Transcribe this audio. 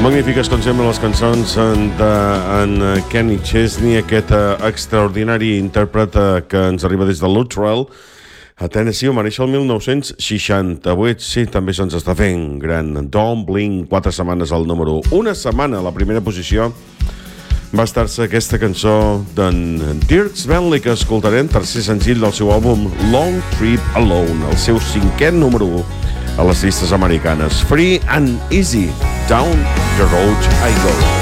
Magnífiques, com sempre, les cançons d'en Kenny Chesney, aquest extraordinari intèrpret que ens arriba des de Luttrell, a Tennessee, va néixer el 1968. Sí, també se'ns està fent gran. Don't Blink, 4 setmanes al número 1. Una setmana a la primera posició va estar-se aquesta cançó d'en Dierks Bentley, que escoltarem, tercer senzill del seu àlbum Long Trip Alone, el seu 5è número 1 a les llistes americanes. Free and Easy, Down the Road I Go.